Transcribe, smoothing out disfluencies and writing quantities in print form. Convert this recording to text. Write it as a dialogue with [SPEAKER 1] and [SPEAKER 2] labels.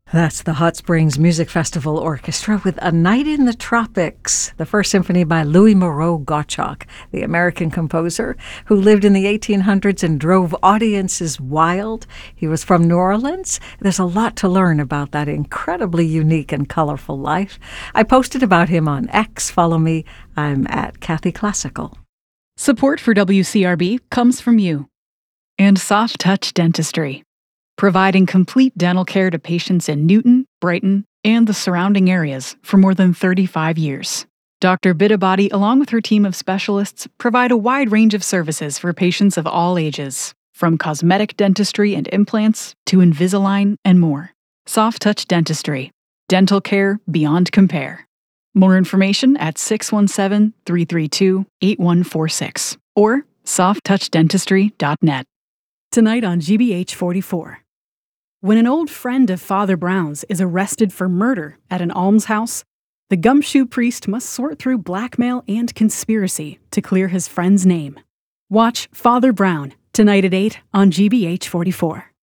[SPEAKER 1] That's the Hot Springs Music Festival Orchestra with A Night in the Tropics, the first symphony by Louis Moreau Gottschalk, the American composer who lived in the 1800s and drove audiences wild. He was from New Orleans. There's a lot to learn about that incredibly unique and colorful life. I posted about him on X. Follow me. I'm at Kathy Classical.
[SPEAKER 2] Support for WCRB comes from you and Soft Touch Dentistry, providing complete dental care to patients in Newton, Brighton, and the surrounding areas for more than 35 years. Dr. Bitabadi, along with her team of specialists, provide a wide range of services for patients of all ages, from cosmetic dentistry and implants to Invisalign and more. Soft Touch Dentistry, dental care beyond compare. More information at 617-332-8146 or softtouchdentistry.net. Tonight on GBH 44. When an old friend of Father Brown's is arrested for murder at an almshouse, the gumshoe priest must sort through blackmail and conspiracy to clear his friend's name. Watch Father Brown tonight at 8 on GBH 44.